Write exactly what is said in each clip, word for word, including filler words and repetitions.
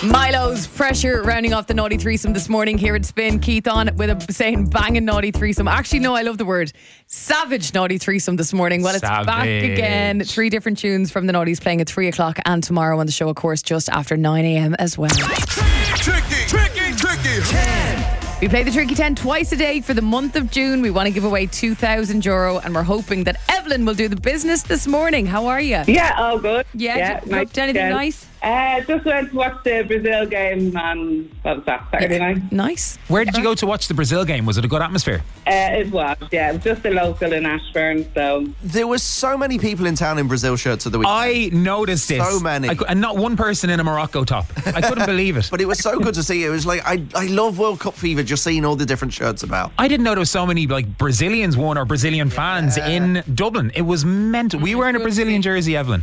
Milo's Pressure rounding off the naughty threesome this morning here at Spin. Keith on with a saying banging naughty threesome. Actually, no, I love the word savage naughty threesome this morning. Well, it's Savage. back again. Three different tunes from the naughties playing at three o'clock and tomorrow on the show, of course, just after nine a.m. as well. Tricky, tricky, tricky. ten. We play the Tricky ten twice a day for the month of June. We want to give away two thousand euro and we're hoping that Evelyn will do the business this morning. How are you? Yeah, all good. Yeah, yeah did you up to anything yeah. nice? Uh, just went to watch the Brazil game on, what was that, Saturday night? Nice. Where did you go to watch the Brazil game? Was it a good atmosphere? Uh, it was, yeah. It was just a local in Ashburn, so... There were so many people in town in Brazil shirts at the weekend. I noticed this. So many. I cou- and not one person in a Morocco top. I couldn't believe it. But it was so good to see. It was like, I, I love World Cup fever, just seeing all the different shirts about. I didn't know there was so many like Brazilians won or Brazilian fans Yeah. in Dublin. It was mental. Were you wearing a Brazilian jersey, Evelyn?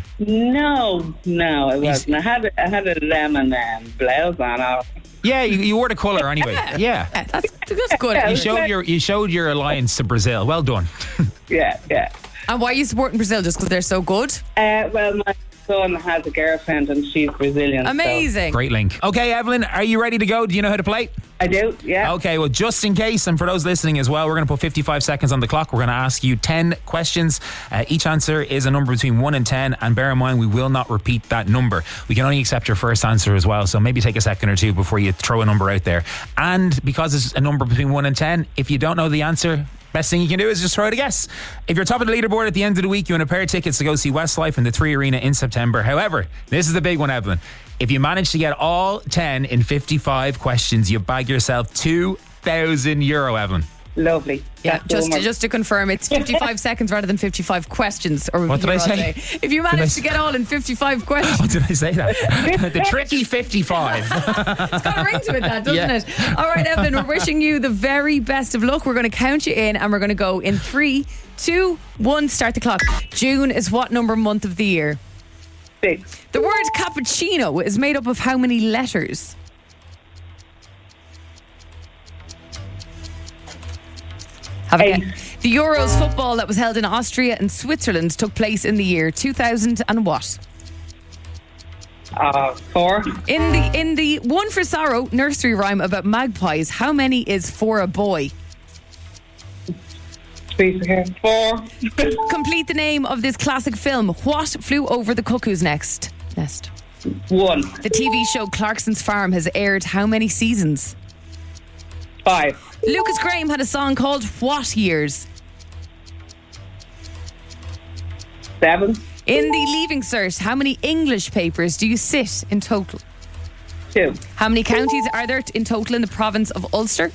No, no, it wasn't. I had a, I had a lemon um, blouse on. Oh. Yeah, you, you wore the colour anyway. Yeah. Yeah, that's, that's good. Yeah, You it showed your you showed your alliance to Brazil. Well done. Yeah, yeah. And why are you supporting Brazil? Just because they're so good? Uh, well, my son has a girlfriend and she's Brazilian. so- Amazing. Great link. Okay, Evelyn, are you ready to go? Do you know how to play? I do, yeah. Okay, well, just in case, and for those listening as well, we're going to put fifty-five seconds on the clock. We're going to ask you ten questions. Uh, each answer is a number between one and ten, and bear in mind, we will not repeat that number. We can only accept your first answer as well, so maybe take a second or two before you throw a number out there. And because it's a number between one and ten, if you don't know the answer, best thing you can do is just throw out a guess. If you're top of the leaderboard at the end of the week, you win a pair of tickets to go see Westlife in the Three Arena in September. However, this is the big one, Evelyn. If you manage to get all ten in fifty-five questions, you bag yourself two thousand euro, Evelyn. Lovely. Yeah, That's just the to, just to confirm, it's fifty-five seconds rather than fifty-five questions. Or What did I euro say? a day. If you manage to get all in fifty-five questions, What did I say that? The tricky fifty-five. it's got a ring to it, that, doesn't Yeah. it? All right, Evelyn, we're wishing you the very best of luck. We're going to count you in and we're going to go in three, two, one, start the clock. June is what number month of the year? Six. The word cappuccino is made up of how many letters? Have a Eight. guess. The Euros football that was held in Austria and Switzerland took place in the year two thousand and what? Uh, four. In the in the One for Sorrow nursery rhyme about magpies, how many is for a boy? Three for here. Four. Complete the name of this classic film. What flew over the cuckoo's nest? Nest. One. The T V show Clarkson's Farm has aired how many seasons? Five. Lucas Graham had a song called What Years? Seven. In the Leaving Cert, how many English papers do you sit in total? Two. How many counties are there in total in the province of Ulster?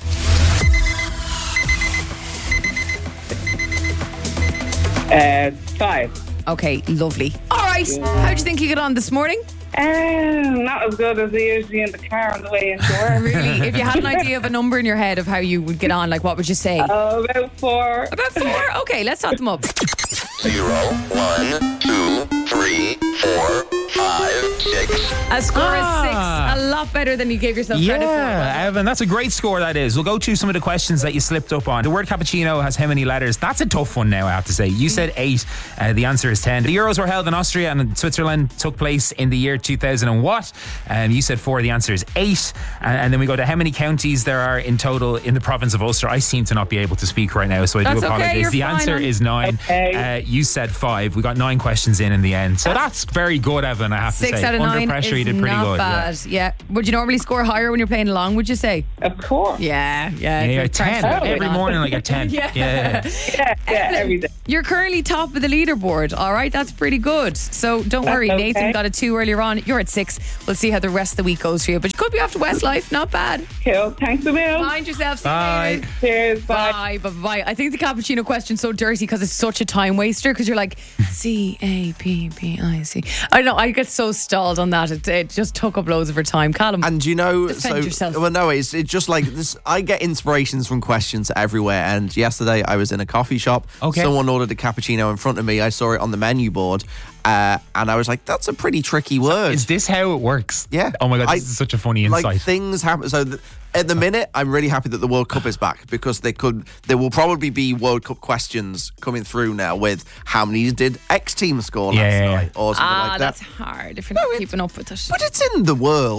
Uh, five. Okay, lovely. All right, how do you think you got on this morning? Uh, not as good as they usually in the car on the way into work. Really, if you had an idea of a number in your head of how you would get on, like what would you say? Oh, about four. About four? Okay, let's add them up. Zero, one, two, three, four, five, six. A score Ah. is six. A lot better than you gave yourself credit for. Yeah, Evan, that's a great score, that is. We'll go through some of the questions that you slipped up on. The word cappuccino has how many letters? That's a tough one now, I have to say. You said eight. Uh, the answer is ten. The Euros were held in Austria and Switzerland took place in the year two thousand and what? Um, you said four. The answer is eight. Uh, and then we go to how many counties there are in total in the province of Ulster. I seem to not be able to speak right now, so I That's do okay, apologise. you're the fine, answer hon. is nine. Okay. Uh, you said five. We got nine questions in in the end. So that's very good, Evan, I have to Six say. out of Under nine pressure, is you did pretty not good. yeah. bad. Yeah. Would you normally score higher when you're playing along, would you say? Of course. Yeah, yeah. Yeah, it's ten. pressure Every going on. morning I get ten. Yeah. yeah. Yeah, yeah, every day. You're currently top of the leaderboard, all right? That's pretty good. So don't That's worry, okay. Nathan got a two earlier on. You're at six. We'll see how the rest of the week goes for you. But you could be off to Westlife. Not bad. Cool. Thanks a million. Mind yourself. See you Bye. later. Cheers. Bye. Bye, bye, bye. I think the cappuccino question's so dirty because it's such a time waster. Because you're like C A P P I C. I don't know. I get so stalled on that. It, it just took up loads of her time. Callum, And you know, defend so yourself. well, no, it's it's just like this. I get inspirations from questions everywhere. And yesterday, I was in a coffee shop. Okay. Someone ordered a cappuccino in front of me. I saw it on the menu board, uh, and I was like, "That's a pretty tricky word." Is this how it works? Yeah. Oh my God, this I- is such a funny insight. Like things happen. So th- at the minute, I'm really happy that the World Cup is back because they could. There will probably be World Cup questions coming through now with how many did X team score last Yeah, yeah, yeah. night or something ah, like that. that's hard if you're not No, it- keeping up with it. But it's in the world.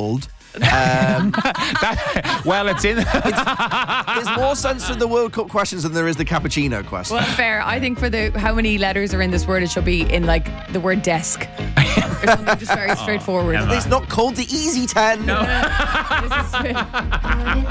Um, That- well, it's in. there's more sense to the World Cup questions than there is the cappuccino question. Well, fair. I think for the how many letters are in this word, it should be in like the word desk. Or something just very straightforward. Emma. It's not called the Easy ten. This is-